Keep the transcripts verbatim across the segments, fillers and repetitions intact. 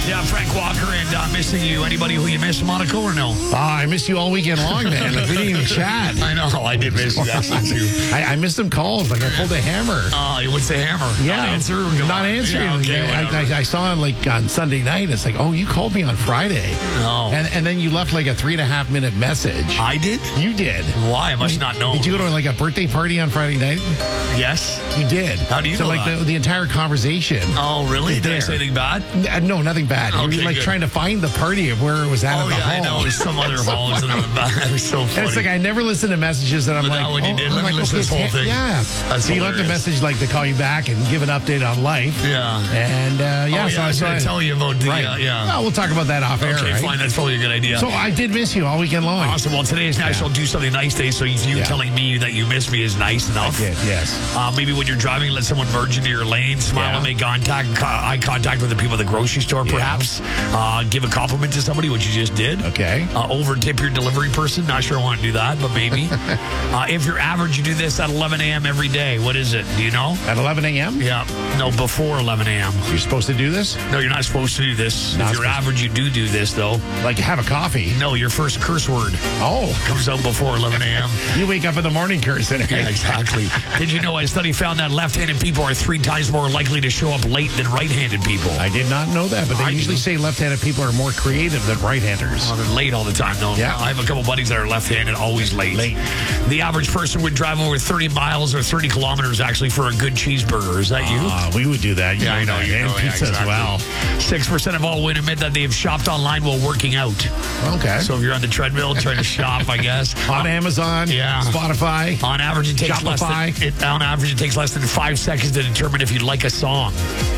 Yeah, Frank Walker and uh, missing you. Anybody who you miss, Monaco, or no? Oh, I missed you all weekend long, man. Like, we didn't even chat. I know. I did miss you. That's too. I, I missed them calls. Like, I pulled a hammer. Oh, uh, what's the hammer? Yeah. Not answer? Not answering. Yeah, okay, I, I, I saw it, like, on Sunday night. It's like, oh, you called me on Friday. No. And, and then you left, like, a three and a half minute message. I did? You did. Why? I must not know. Did you go to, like, a birthday party on Friday night? Yes. You did. How do you so, know like, that? the, the entire conversation. Oh, really? Did there. I say anything bad? N- No, nothing bad. Okay, you were like good. trying to find the party of where it was at Oh, in the yeah, hall. I know. It was some other hall. It was in the back. It was so funny. And it's like I never listen to messages that I'm But like, now when you oh, did, I'm let me like, listen to this okay, whole thing. Yeah. That's so you left a hilarious. message like to call you back and give an update on life. Yeah. And uh, yeah, Oh, so yeah, I was so going to tell you about the, right. uh, yeah. Oh, we'll talk about that off air. Okay, right? fine. That's probably a good idea. So I did miss you all weekend long. Awesome. Well, today is National Do Something Nice Day, so you Yeah. telling me that you miss me is nice enough. I did, yes. Uh, maybe when you're driving, let someone merge into your lane, smile Yeah. and make contact, co- eye contact with the people at the grocery store, perhaps. Uh, give a compliment to somebody, which you just did. Okay. Uh, over tip your delivery person. Not sure I want to do that, but maybe. uh, if you're average, you do this at eleven a.m. every day. What is it? Do you know? At eleven a.m.? Yeah. No, before eleven a.m. You're supposed to do this? No, you're not supposed to do this. Not if you're supposed- average, you do do this, though. Like have a coffee? No, your first curse word Oh. comes out before eleven a.m. You wake up in the morning cursing. Yeah, exactly. Did you know a study found that left-handed people are three times more likely to show up late than right-handed people? I did not know that, but they I usually do. say left-handed people are more creative than right-handers. Well, they're late all the time, though. Yeah. I have a couple buddies that are left-handed, always late. Late. The average person would drive over thirty miles or thirty kilometers, actually, for a good cheeseburger. Is that you? Uh, we would do that. You Yeah, I know, that. you And know, yeah, pizza exactly. as well. Six percent of all women admit that they have shopped online while working out. Okay. So if you're on the treadmill trying to shop, I guess. on Amazon, Yeah. Spotify. On average, it takes less Shopify. than it, on average it takes less than five seconds to determine if you like a song.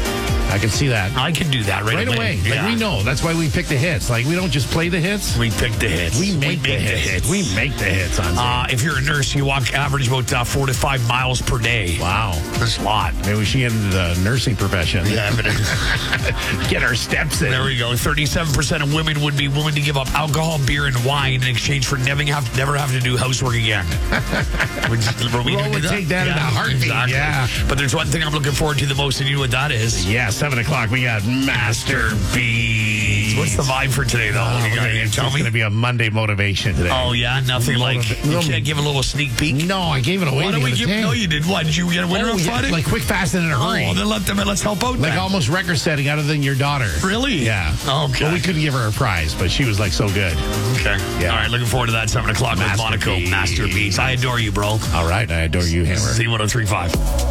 I can see that. I can do that right, Right away. Like, Yeah. we know. That's why we pick the hits. Like, we don't just play the hits. We pick the hits. We make, the, hits. We make the hits on Uh, if you're a nurse, you walk average about uh, four to five miles per day. Wow. That's a lot. Maybe we should get into the nursing profession. Yeah, but Get our steps in. there we go. thirty-seven percent of women would be willing to give up alcohol, beer, and wine in exchange for never have never have to do housework again. Would you- were we Well, to do we'd take that in a heartbeat, Exactly. yeah. But there's one thing I'm looking forward to the most, and you know what that is? Yeah, seven o'clock. We got Master Beats. What's the vibe for today, though? Oh, you got it's to tell going me. to be a Monday motivation today. Oh yeah, nothing like Motiv- you no. can't give a little sneak peek. No, I gave it away. Why the don't we other give? day. No, you did. What did you get a winner Oh, on yeah, Friday? like quick, fast, and in a hurry. Oh, then let them. Let's help out. like then. almost record setting other than your daughter. Really? Yeah. Okay. Well, we couldn't give her a prize, but she was like so good. Okay. Yeah. All right. Looking forward to that seven o'clock with Master Monaco. Beats. Master Beats. I adore you, bro. All right. I adore you, Hammer. C one zero three five.